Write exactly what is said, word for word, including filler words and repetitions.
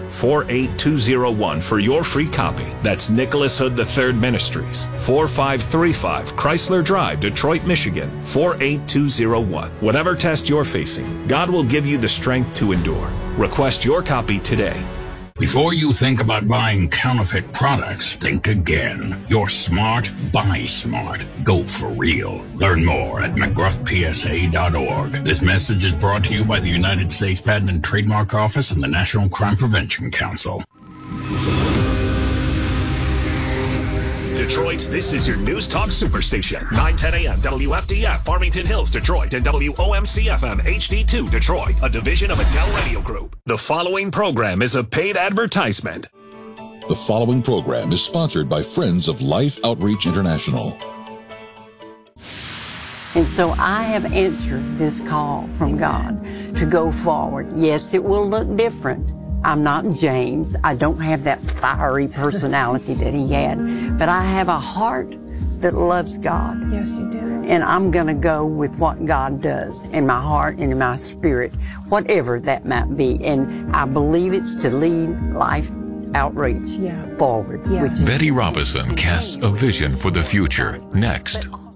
four eight two zero one for your free copy. That's Nicholas Hood the third Ministries, four five three five Chrysler Drive, Detroit, Michigan, four eight two zero one. Whatever test you're facing, God will give you the strength to endure. Request your copy today. Before you think about buying counterfeit products, think again. You're smart, buy smart. Go for real. Learn more at mcgruff p s a dot org. This message is brought to you by the United States Patent and Trademark Office and the National Crime Prevention Council. Detroit, this is your News Talk Superstation. nine ten a.m. W F D F, Farmington Hills, Detroit, and W O M C F M H D two, Detroit, a division of Adele Radio Group. The following program is a paid advertisement. The following program is sponsored by Friends of Life Outreach International. And so I have answered this call from God to go forward. Yes, it will look different. I'm not James. I don't have that fiery personality that he had. But I have a heart that loves God. Yes, you do. And I'm going to go with what God does in my heart and in my spirit, whatever that might be. And I believe it's to lead life outreach yeah. forward. Yeah. Which Betty Robinson casts a vision for the future. Next.